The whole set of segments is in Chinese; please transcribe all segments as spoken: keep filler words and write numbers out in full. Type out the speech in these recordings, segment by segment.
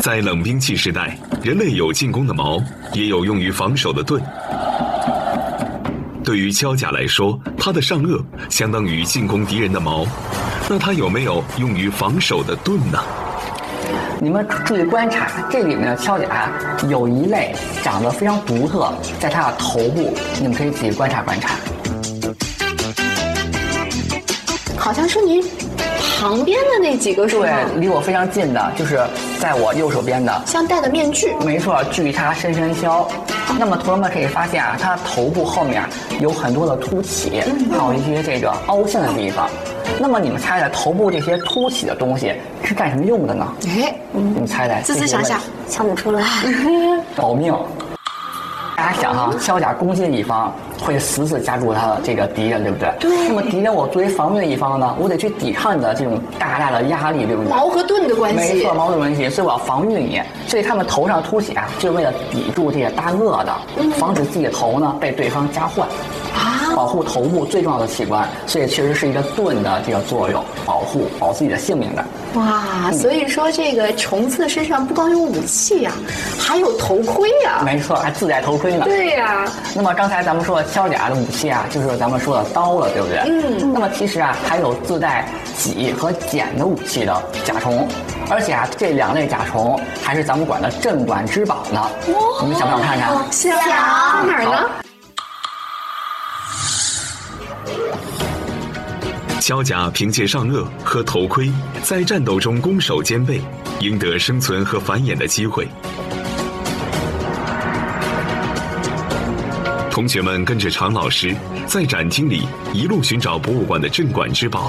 在冷兵器时代，人类有进攻的矛，也有用于防守的盾。对于锹甲来说，它的上颚相当于进攻敌人的矛，那它有没有用于防守的盾呢？ 你们注意观察，这里面的锹甲有一类长得非常独特，在它的头部，你们可以仔细观察观察。 好像是你旁边的那几个是吗？ 对，离我非常近的，就是在我右手边的， 像戴的面具。 没错，巨叉深深锹。那么同学们可以发现啊，它头部后面有很多的凸起，还有一些这个凹陷的地方。那么你们猜猜，头部这些凸起的东西是干什么用的呢？ 哎， 你们猜猜？ 思思想想，想不出来。 保命。大家想哈、啊，锹甲攻击的一方会死死夹住他的这个敌人，对不对？ 对。 那么敌人我作为防御的一方呢，我得去抵抗你的这种大大的压力，对不对？ 矛和盾的关系。 没错，矛盾关系，所以我要防御你。所以他们头上凸起啊，就是为了抵住这些大颚的，嗯、防止自己的头呢被对方夹坏。啊，保护头部最重要的器官，所以确实是一个盾的这个作用，保护保自己的性命的。 哇，嗯、所以说这个虫子身上不光有武器呀、啊，还有头盔呀、啊。 没错，还自带头盔呢。 对呀、啊。 那么刚才咱们说的锹甲的武器啊，就是咱们说的刀了，对不对？嗯。那么其实啊，还有自带戟和剪的武器的甲虫，而且啊，这两类甲虫还是咱们管的镇馆之宝呢。哦、你们想不想看看？ 想。在哪儿呢？ 锹甲凭借上颚和头盔，在战斗中攻守兼备，赢得生存和繁衍的机会。同学们跟着常老师，在展厅里一路寻找博物馆的镇馆之宝。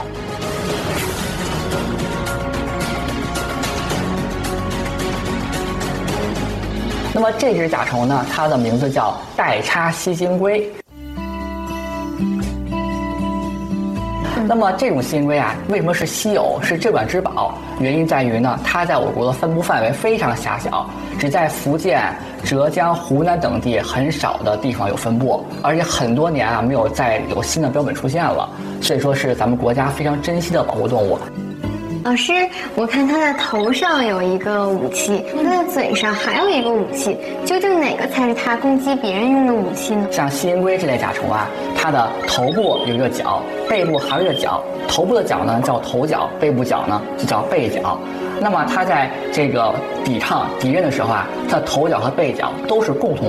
那么这只甲虫呢，它的名字叫带叉吸金龟。那么这种吸金龟啊，为什么是稀有，是镇馆之宝？原因在于呢，它在我国的分布范围非常狭小，只在福建、浙江、湖南等地很少的地方有分布，而且很多年啊没有再有新的标本出现了，所以说是咱们国家非常珍惜的保护动物。 老师，我看它的头上有一个武器，它的嘴上还有一个武器，究竟哪个才是它攻击别人用的武器呢？ 像吸金龟这类甲虫啊，它的头部有一个角，背部还有一个角，头部的角呢叫头角，背部角呢就叫背角。那么它在这个抵抗敌人的时候啊，它的头角和背角都是共同